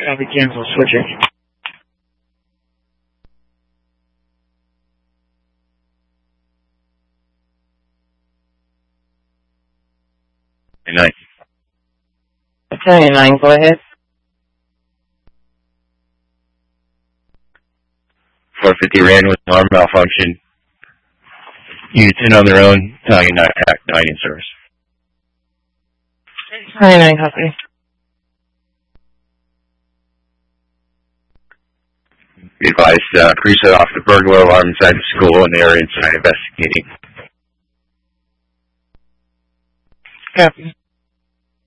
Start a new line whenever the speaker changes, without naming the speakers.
Copy, cancel, switching.
Nine.
Battalion 9, go ahead.
450 ran with an arm malfunction. Units in on their own. Battalion 9 in service.
Battalion 9, copy.
Be advised, crew set off the burglar alarm inside the school and they are inside investigating.
Copy.